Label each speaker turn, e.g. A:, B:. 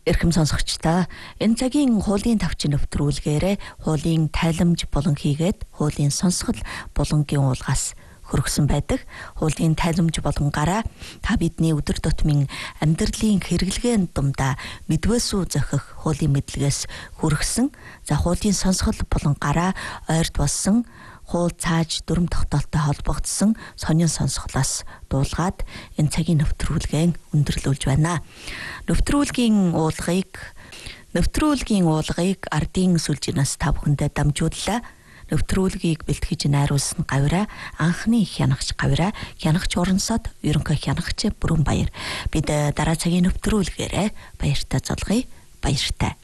A: Эрхэм сонсогчдоо энэ цагийн хуулийн тавчин нэвтрүүлгээрээ хуулийн тайламж болон хийгээд хуулийн сонсгол болонгийн уулгаас хөргсөн байдаг. Хуулийн тайламж болонгараа та бидний өдөр тутмын амьдралын хэрэглгээнд дундаа мэдвэсүү зохих хуулийн мэдлэгээс хүргэсэн. За хуулийн сонсгол болонгараа ойрд болсон хууль цааж дүрм тогтоолтой холбогдсон сонин сонсголоос дуулгаад энэ цагийн нэвтрүүлгээ өндөрлүүлж байна. Нэвтрүүлгийн уулгыг ардын сүлжээс та бүхэндээ дамжууллаа. Нэвтрүүлгийг бэлтгэж найруулсан гавьраа анхны хянагч гавьраа хянагч Оронсод ерөнхий хянагч Бүрэн Баяр. Бид дараа цагийн нэвтрүүлгээрээ баяртай золгоё. Баяртай.